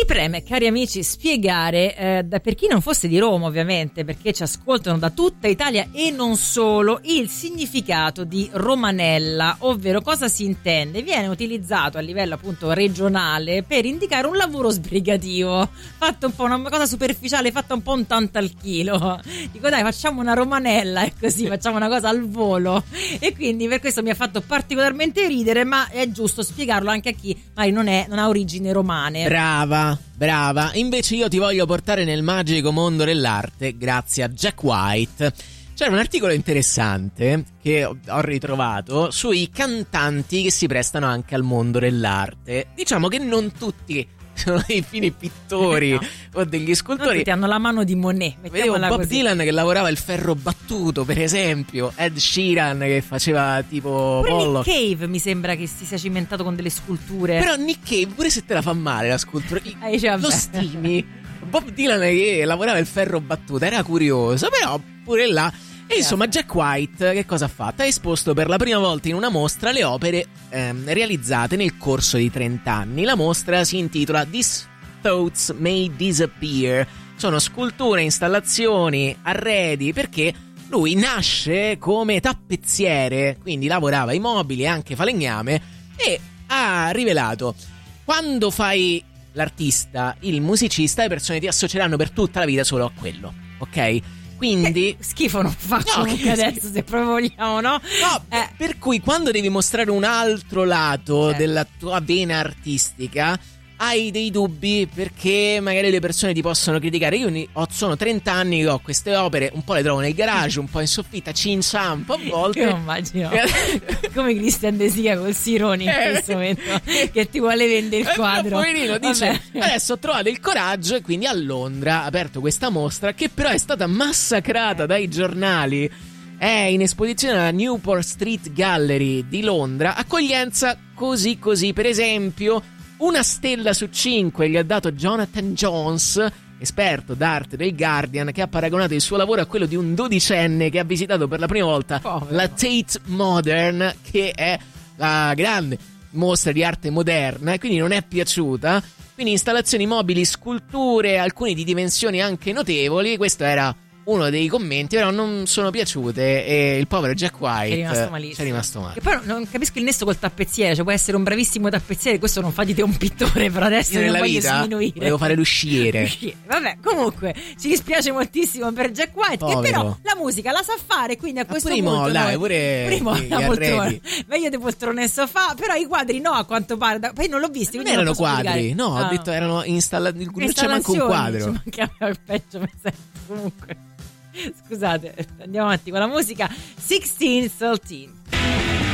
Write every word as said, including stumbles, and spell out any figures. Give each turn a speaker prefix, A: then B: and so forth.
A: preme, cari amici, spiegare eh, da, per chi non fosse di Roma ovviamente, perché ci ascoltano da tutta Italia e non solo, il significato di romanella, ovvero cosa si intende. Viene utilizzato a livello appunto regionale per indicare un lavoro sbrigativo, fatto un po' una cosa superficiale, fatta un po' un tanto al chilo. Dico dai, facciamo una romanella e così facciamo una cosa al volo, e quindi per questo mi ha fatto particolarmente ridere, ma è giusto spiegarlo anche a chi magari non, è, non ha origini romane.
B: Brava, brava. Invece io ti voglio portare nel magico mondo dell'arte grazie a Jack White. C'era un articolo interessante che ho ritrovato sui cantanti che si prestano anche al mondo dell'arte. Diciamo che non tutti sono dei fini pittori no. o degli scultori.
A: Tutti hanno la mano di Monet.
B: Vedevo Bob
A: così.
B: Dylan che lavorava il ferro battuto, per esempio. Ed Sheeran che faceva tipo
A: pure
B: Pollock.
A: Nick Cave mi sembra che si sia cimentato con delle sculture.
B: Però Nick Cave pure se te la fa male la scultura
A: eh, cioè,
B: lo stimi. Bob Dylan che lavorava il ferro battuto era curioso, però pure là. E insomma Jack White che cosa ha fatto? Ha esposto per la prima volta in una mostra le opere ehm, realizzate nel corso di trenta anni. La mostra si intitola These Thoughts May Disappear. Sono sculture, installazioni, arredi, perché lui nasce come tappezziere, quindi lavorava i mobili e anche falegname, e ha rivelato: quando fai l'artista, il musicista, le persone ti associeranno per tutta la vita solo a quello, ok? Quindi
A: eh, schifo non faccio
B: no,
A: anche adesso schifo. Se proprio vogliamo, no?
B: No,
A: eh.
B: per cui quando devi mostrare un altro lato
A: eh.
B: della tua vena artistica hai dei dubbi, perché magari le persone ti possono criticare. Io ho, sono trenta anni che ho queste opere, un po' le trovo nel garage, un po' in soffitta, ci inciampo a volte.
A: Io immagino come Christian De Sica col Sironi in
B: eh.
A: questo momento che ti vuole vendere il quadro.
B: Eh, poverino dice: adesso ho trovato il coraggio, e quindi a Londra ha aperto questa mostra che però è stata massacrata dai giornali. È in esposizione alla Newport Street Gallery di Londra. Accoglienza così così. Per esempio, una stella su cinque gli ha dato Jonathan Jones, esperto d'arte del Guardian, che ha paragonato il suo lavoro a quello di un dodicenne che ha visitato per la prima volta Povero. la Tate Modern, che è la grande mostra di arte moderna, e quindi non è piaciuta. Quindi installazioni mobili, sculture, alcune di dimensioni anche notevoli. Questo era uno dei commenti, però non sono piaciute, e il povero Jack White
A: è rimasto malissimo.
B: C'è rimasto male.
A: E poi non capisco il nesso col tappezziere, cioè può essere un bravissimo tappezziere, questo non fa di te un pittore, però adesso
B: io
A: non
B: nella
A: voglio
B: vita
A: sminuire.
B: volevo fare l'usciere.
A: Vabbè, comunque ci dispiace moltissimo per Jack White, povero. Che però la musica la sa fare, quindi a questo
B: primo,
A: punto
B: dai,
A: noi,
B: pure
A: primo
B: gli
A: la poltrona,
B: arredi.
A: meglio di poltrone e sofà, però i quadri no, a quanto pare. Da, poi non l'ho visti,
B: non
A: quindi
B: erano
A: non posso
B: quadri,
A: spiegare.
B: no,
A: ah.
B: ho detto erano installati, non c'è manco un
A: Installazioni,
B: quadro.
A: ci mancava il peggio, mi sento comunque. Scusate, andiamo avanti con la musica. sixteen thirteen